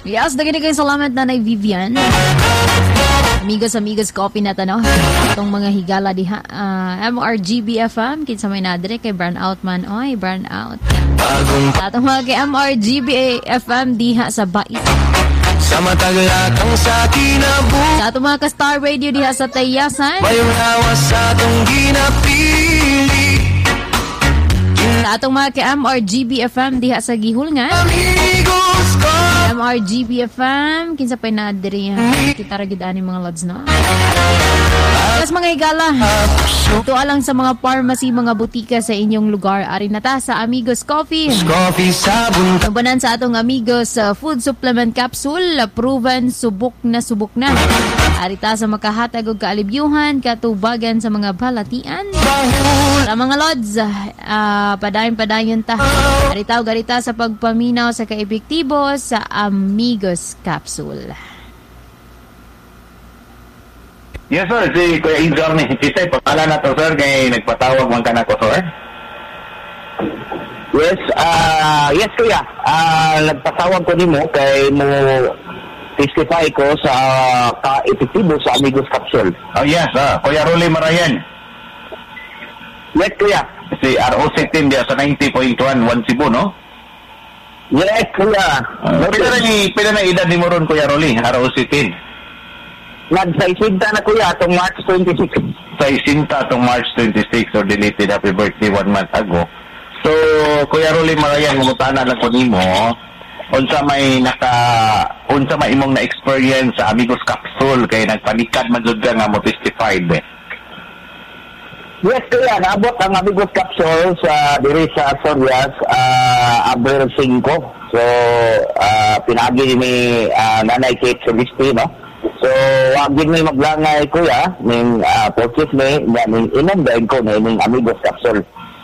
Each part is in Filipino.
Yes, dagani kayo salamat Nanay Vivian. Amigos coffee na to, no? Itong mga higala diha. MRGB FM, kinsa may nadire kay Burnout man. Oy, Burnout. Sa atong mga kay MRGB FM diha sa Bait. Sa mataglatang sa kinabuhi. Sa atong mga ka-Star Radio diha sa Tayasan. May lawas sa atong ginapili. Sa atong mga kay MRGB FM diha sa Gihulngan. Amigos ko. MRGB FM, kinsa pa'y nadiri kita ragidaan yung mga lods, no? Tapos mga higala, ito alang sa mga pharmacy, mga butika sa inyong lugar. Ari na ta sa Amigos Coffee. Coffee sabon. Nabanan sa atong Amigos Food Supplement Capsule, proven subok na. Ari ta sa makahatag og kaalibyuhan, katubagan sa mga balatian. Sa mga lods, padayon ta. Ari ta sa pagpaminaw sa kaepektibo sa Amigos Capsule. Yes sir, si Kuya Igor ni Chisay, papala na to sir, kaya nagpatawag man ka na ko sir. Yes kuya, nagpatawag ko nimo kay mo testify ko sa ka-epektibo sa Amigos Capsule. Oh yes, Kuya Rolly Marayan. Yes kuya. Si ROC team dia sa 90.1 Cebu, no? Yes kuya. Pila na edad ni mo ron Kuya Rolly, ROC team? Nagsaisinta na kuya itong March 26. Sa isinta itong March 26 or deleted happy birthday 1 month ago. So, Kuya Rolly Marayan, mumutana lang ko nimo, unsa may imong na-experience sa Amigos Capsule kay nagpanikad magud ka nga mo testified. Yes kuya, naabot ang Amigos Capsule sa diri sa Sorias Abril 5. So, pinagi ni Nanay Kate Celestino. So, wag din may maglangay kuya ning purchase ning inom dahil ko ning Amigos Capsule.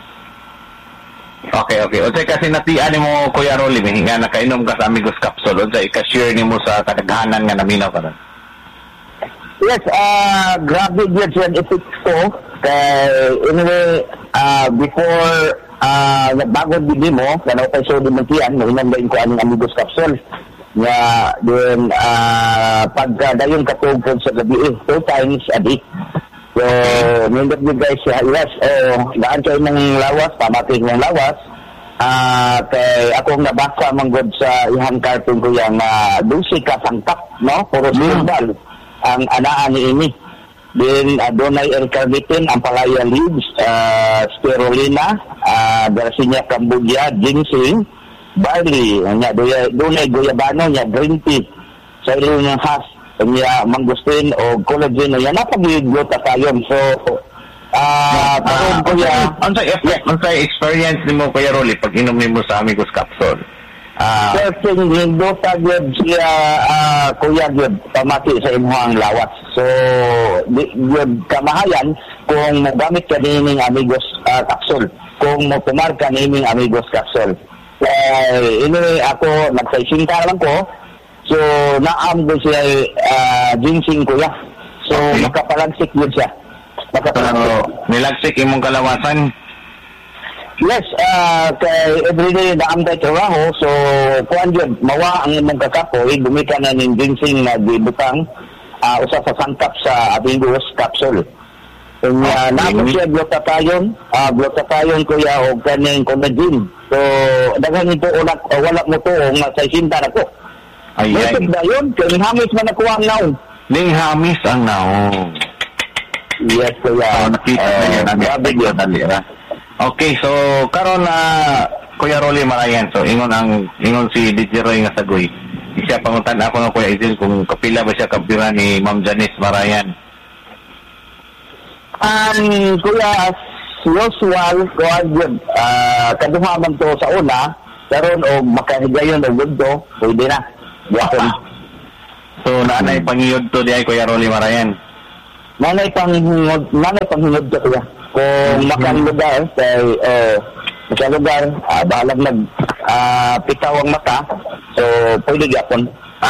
Okay. Unsay kasi natian mo Kuya Rolly nga nakainom ka sa Amigos Capsule, unsay ka-share nimo sa kadaghanan nga naminaw ka ron? Yes, grabe gyud siya effect ko kay anyway before nagbagod din mo kanaw pa so dimentian inom dahil ko ang Amigos Capsule. Nga din pagdayon katugod sa gabi 2 times a day. So nindot ni guys yes daan kayo ng lawas, pamating ng lawas kay akong nabasa manggod sa ihang cartoon ko yang 12 ka sangkap, no? Puro simbal ang anaan ni ini. Din adonay L-carnitine, ampalaya leaves, spirulina, Garcinia cambogia, ginseng, barley, dunay guyabano niya, green tea, sa ilo ng has, niya mangustin o collagen niya, napag-glutathione. So, unsay experience nimo Kuya Rolly pag inom nimo sa Amigos Capsule? Certain glutathione siya, kuya gyud pamati sa imuhang lawas. So, gyud kamahayan kung magamit ka ning Amigos Capsule, kung mo pumar ka ning Amigos Capsule. Anyway, ako nagsaisinta lang ko. So, naam ko siya ginseng kuya. So, makapalagsik yun siya. Nilagsik imong kalawasan? Yes, kay everyday naam tayo trabaho. So, kuan yun, mawa ang imong kakapoy, gumita na ng ginseng na gibutang usa sa sangkap sa Amigos Capsule. Kung naam siya glutathione kuya o kaning collagen. So, daghan ito wala mo to nga sa isinta na ko. Ayan. Ito ba yun? Kaya hamis man ako ang naong. Ning hamis ang naong. Yes, kuya. Nakita na yun. Okay, so, karon na Kuya Rolly Marayan. So, ingon si DJ Roy nga sagoy. Siya pangutan ako ng Kuya Izil kung kapila ba siya kampiyon ni Ma'am Janice Marayan. Kuya, usual, kaduha man to sa una, karon o makahigayon o gundo, pwede na. So, naanay pangiyod to di ay Kuya Rolly Marayan? Nanay panghingod to kuya. Kung makalugar, makalugar, bahalag pitaw ang mata, so pwede gyapon.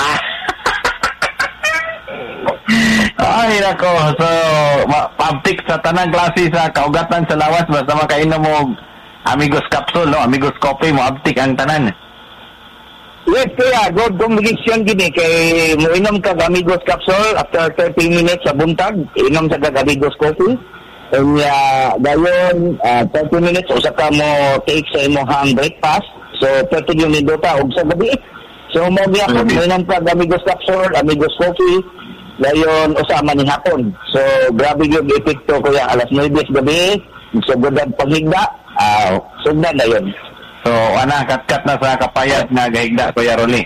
Ay, nako. So, public sa tanang klase sa kaugatan sa lawas, basta makainom mo Amigos Capsule, no? Amigos Coffee mo, abtik ang tanan. Yes, kuya, good combination gini kay moinom ka Amigos capsule after 30 minutes sa buntag, inom sa Amigos coffee. And dayon 30 minutes usa ka mo take sa imong breakfast. So 30 minuto ta og sa gabi. So mo gyapon moinom ka Amigos capsule, Amigos coffee. Dayon usama ni hapon. So grabe yung epekto kuya alas 9 gabi, sugod ang paghigda. Sugdan dayon. So, kat-kat na sa kapayat na gahigda, Kuya Rolly.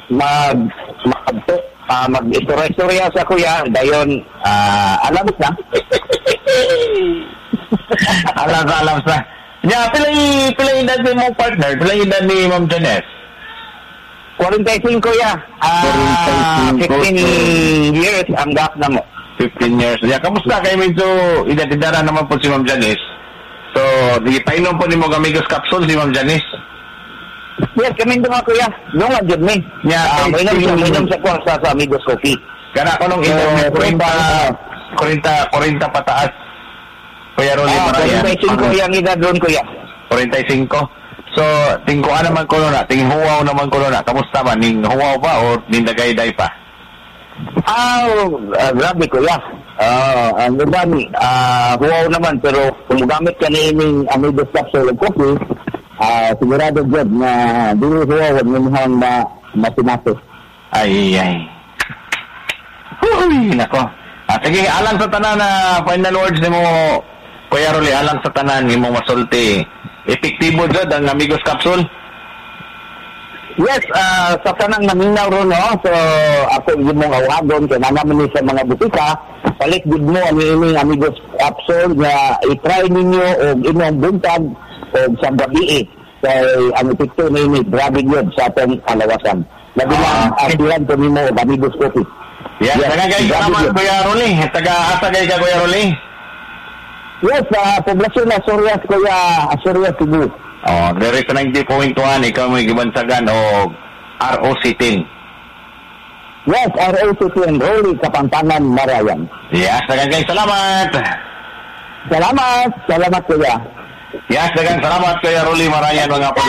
Mag-istorya sa kuya, dayon, alam na. alam sa. Yeah, pilay edad ni mong partner, pilay edad ni Ma'am Janes. 45 kuya. 15 years ang gap na mo. 15 years. Yeah, kamusta kayo medyo edad-edara naman po si Ma'am Janes? So, di painom po ni mo Amigos capsule si Ma'am Janis. Yes, kami mga kuya. Nung adjud mi. Yeah, mainom sa kuha sa Amigos coffee. Kana ko nung 40 pataas. Kuya Rolly Maraya. 45 yung edad doon kuya. 45. So, tingkuan naman ko na, tinghuwaw naman ko na. Kamusta ba? Ning huwaw pa o nindagay-day pa? Grabe kuya. Ang iban, huwaw naman, pero kung gamit ka na ining Amigos capsule of coffee, sigurado dyan na dili huwaw at minahang masinase. Ay. Uy, nako. Sige, alang sa tanan na final words ni mo, Kuya Rolly, alang sa tanan ni mo masulti. Epektibo dyan ang Amigos capsule? Yes, sa tanang naminaw ron, no? So, ako yung mong awagon, kaya naman sa mga butika, palit gud mo ang inyong Amigos capsule na i-try ninyo o inyong buntag o sa gabi kaya ang epekto na ini, grabe yun sa atong kalawasan. Labi na asiran ko nimo o Amigos coffee. Yes, tagagay ka naman, Kuya Rolly. Taga-asagay ka, Kuya Rolly? Yes, poblasyon na Sorias, Kuya, Sorias, Cebu. There is 90.1, ikaw may gibansagan o ROC10. Yes, ROC10, Rolly, Kapampangan, Marayan. Yes, tagagay, salamat. Salamat, Kuya. Yes, dagang salamat, Kuya Rolly Marayan, mga pala.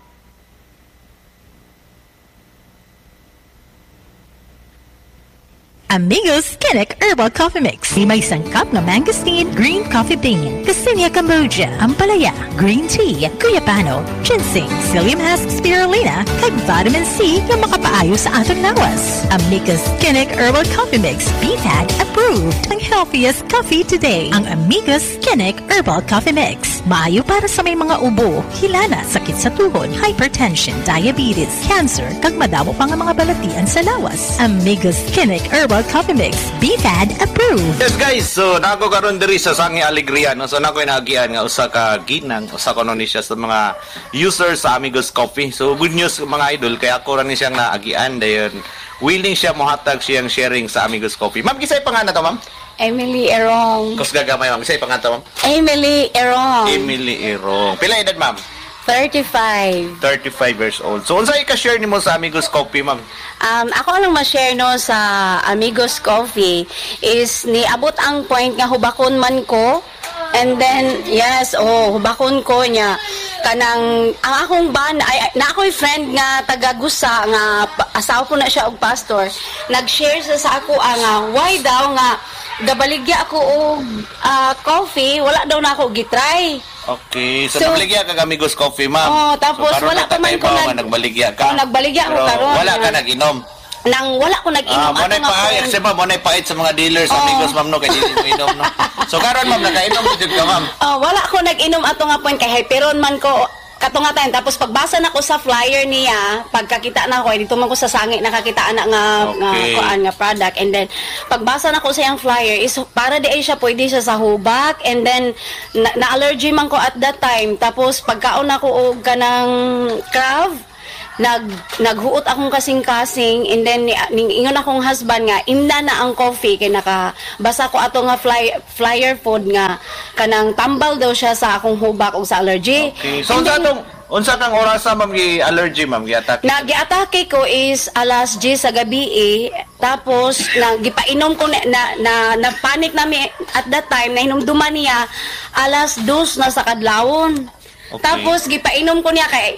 Amigos Kinnick Herbal Coffee Mix. Di may sangkap na mangosteen, green coffee bean, Cassinia Cambogia, ampalaya, green tea, guyapano, ginseng, psyllium husk spirulina, kag vitamin C na makapaayo sa atong lawas. Amigos Kinnick Herbal Coffee Mix. BFAD approved. Ang healthiest coffee today. Ang Amigos Kinnick Herbal Coffee Mix. Maayo para sa may mga ubo, hilana, sakit sa tuhod, hypertension, diabetes, cancer, kag madamo pa nga mga balatian sa lawas. Amigos Kinnick Herbal Coffee Mix. BFAD approved. Yes guys, so nako karon diri sa Sangi Alegria, no? So nako inagian nga usa ka ginang, usa ko ni siya sa mga users sa Amigos Coffee. So good news mga idol, kaya ako ra ni siyang naagian dayon. Willing siya mohatag siyang sharing sa Amigos Coffee. Ma'am, kisay pangalan to, ma'am? Emily Erong. Kus gagamay, ma'am. Kisay pangalan to, ma'am? Emily Erong. Emily Erong. Pila edad, ma'am? 35. 35 years old. So unsa i-share nimo sa Amigos Coffee, ma'am? Ako lang ma-share no sa Amigos Coffee is niabot ang point nga hubakon man ko. And then, yes, hubakon ko niya. Kanang, ang akong na ako'y friend nga taga-Gusa, nga asawa ko na siya og pastor, nag-share sa ako nga, why daw nga, gabaligya ako og coffee, wala daw na ako gitry. Okay, so nagbaligya ka Amigos Coffee, ma'am. Tapos so, wala pa man ko nagbaligya ka. Nagbaligya ako karon. Wala ka nag-inom. Wala ko nag-inom ato nga point. Kasi ma'am, monay pait sa mga dealers, Amigos, ma'am, no, kaya hindi mo inom, no. So karon ma'am, nakainom mo jud ka, ma'am. Wala ko nag-inom ato nga point kay hyperon man ko katungatan. Tapos pagbasa na ko sa flyer niya, pagkakita na ko, dito man ko sa sangi nakakita na nga product. And then pagbasa na ko sa yung flyer is para di ay siya pwede siya sa hubak. And then na-allergy man ko at that time. Tapos pagkaon ako og kanang crab, naghuot akong kasing-kasing, and then ingon akong husband nga imna na ang coffee kay nakabasa ko ato nga flyer food nga kanang tambal daw siya sa akong hubak o sa allergy. Okay. So unsa kang oras ma'am gi allergy, ma'am, gi-atake? Nagi-atake ko is alas 10 sa gabi tapos gipainom ko na panic nami at that time na hinumduman niya alas 2 na sa kadlawon. Okay. Tapos gipainom ko niya kay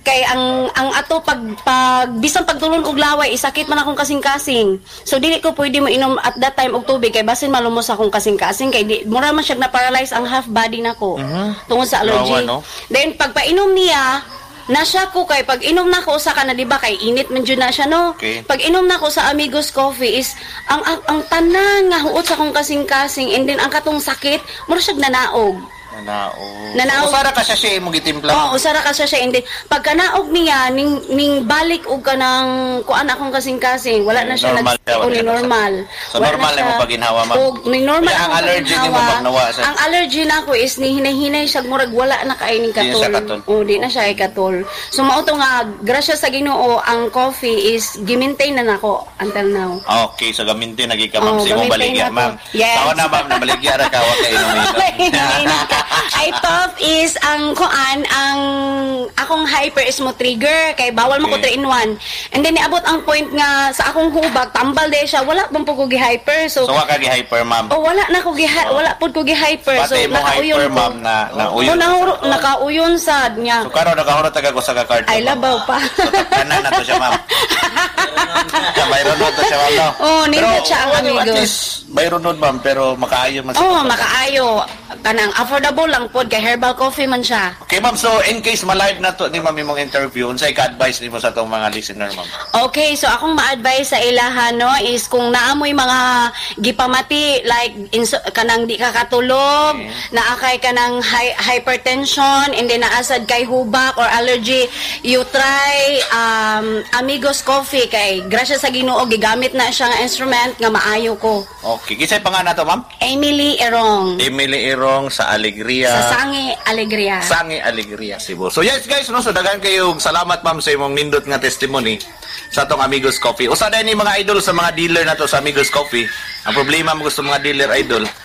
kay ang ato pag bisan pagtulon og laway isakit man akong kasing-kasing. So dili ko pwede mo inom at that time og tubig kay basin malumos akong kasing-kasing kay mura man siya na paralyze ang half body nako tungod sa allergy. No? Then pag painom niya nasya ko kay pag inom na ko usa ka na di ba kay init man jud na siya no. Okay. Pag inom na ko sa Amigos Coffee is ang tanan nga huot sa akong kasing-kasing and then ang katong sakit mura siya nanaog. Nanaog. Usara ka siya imong gitimpla. Oo, usara ka siya and then pagka naog niya ning balik og kanang kuan akong kasing-kasing wala na siya normal normal. So normal na mo paginhawa ma'am. Og ning normal ang allergy nimo pag nawa sa. Ang allergy nako is ni hinay-hinay siya murag wala na kay ning katol. Di na siya katol. So mao to nga grasya sa Ginoo ang coffee is gi-maintain na nako until now. Okay, so gamintin nagi ka ma'am sa imong baligya ma'am. Yes. Tawa na ma'am na baligya ra ka wa kay inom. Ay top is ang kuan ang akong hyper is mo trigger kay bawal mo ko 3-in-1 and then niabot ang point nga sa akong hubag tambal de siya wala man po ko gi-hyper so wa ka gi-hyper ma'am wala na ko wala pud ko gi-hyper so nakauyon ma'am na uyon nakauyon sad niya so karon nakahurot taga ko sa card ay labaw pa so tanan na to siya ma'am mayroon na to siya ma'am no nindot siya ang Amigos at least mayroon nun ma'am pero makaayo man makaayo kanang affordable lang pod kay herbal coffee man siya. Okay ma'am, so in case ma-live na to ni ma'am imong interview, unsay ka-advise nimo sa tong mga listener ma'am? Okay, so akong ma-advise sa ilahan no is kung naamoy mga gipamati like kanang di ka katulog, naakay kanang hypertension and then naasad kay hubak or allergy, you try Amigos Coffee kay grasya sa Ginoo gigamit na siya nga instrument nga maayo ko. Okay, kisay pa nga na to ma'am? Emily Erong sa Alegria. Sa Sangi Alegria, Cebu. So yes guys, no, so daghan kayo salamat ma'am sa imong nindot nga testimony sa tong Amigos Coffee. Usa na ni mga idol sa mga dealer na to sa Amigos Coffee. Ang problema mo gusto mga dealer idol,